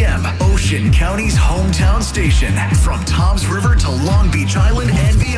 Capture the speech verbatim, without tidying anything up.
P M, Ocean County's hometown station. From Toms River to Long Beach Island and beyond.